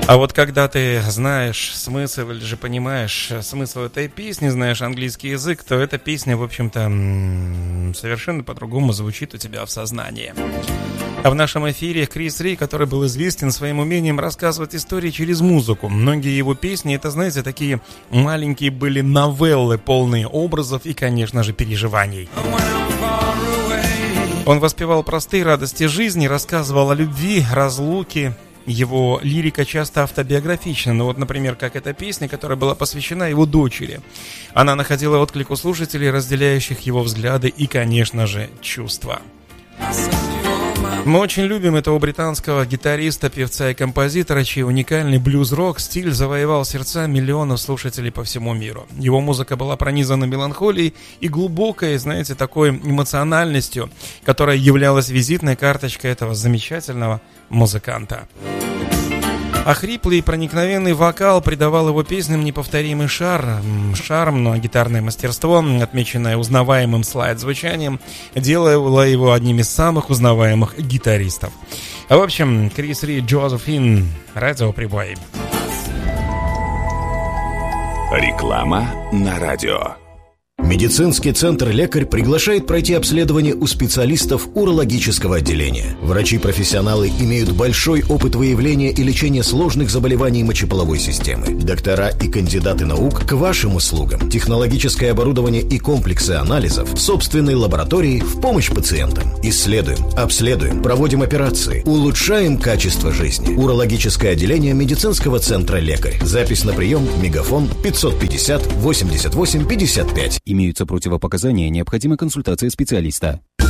А вот когда ты знаешь смысл или же понимаешь смысл этой песни, знаешь английский язык, то эта песня, в общем-то, совершенно по-другому звучит у тебя в сознании. А в нашем эфире Крис Ри, который был известен своим умением рассказывать истории через музыку. Многие его песни, это, знаете, такие маленькие были новеллы, полные образов и, конечно же, переживаний. Он воспевал простые радости жизни, рассказывал о любви, разлуке. Его лирика часто автобиографична. Ну вот, например, как эта песня, которая была посвящена его дочери. Она находила отклик у слушателей, разделяющих его взгляды и, конечно же, чувства. Мы очень любим этого британского гитариста, певца и композитора, чей уникальный блюз-рок стиль завоевал сердца миллионов слушателей по всему миру. Его музыка была пронизана меланхолией и глубокой, знаете, такой эмоциональностью, которая являлась визитной карточкой этого замечательного музыканта. А хриплый и проникновенный вокал придавал его песням неповторимый шарм, но гитарное мастерство, отмеченное узнаваемым слайд-звучанием, делало его одним из самых узнаваемых гитаристов. В общем, Крис Ри, Джозефин, радиоприбой. Реклама на радио. Медицинский центр «Лекарь» приглашает пройти обследование у специалистов урологического отделения. Врачи-профессионалы имеют большой опыт выявления и лечения сложных заболеваний мочеполовой системы. Доктора и кандидаты наук к вашим услугам. Технологическое оборудование и комплексы анализов в собственной лаборатории в помощь пациентам. Исследуем, обследуем, проводим операции, улучшаем качество жизни. Урологическое отделение медицинского центра «Лекарь». Запись на прием Мегафон 550 88 55. Имеются противопоказания, необходима консультация специалиста.